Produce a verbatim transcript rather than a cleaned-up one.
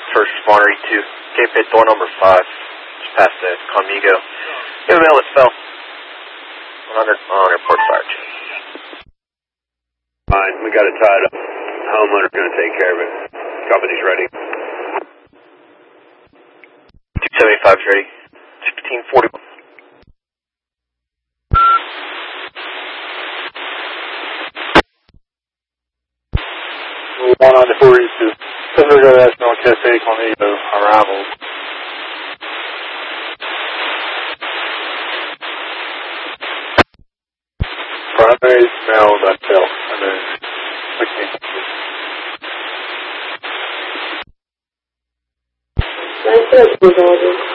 first responder E two. Cape Pit door number five. Just past the Conmigo. Give a mail that fell. one hundred on airport fire check. Fine, we got it tied up. Homeowner's going to take care of it. Company's ready. two seventy-five is ready. sixteen forty-one. one ninety-four E two. Pacific National Cafe Conmigo arrival. Primary smell that fell. And then sixteen. That's it,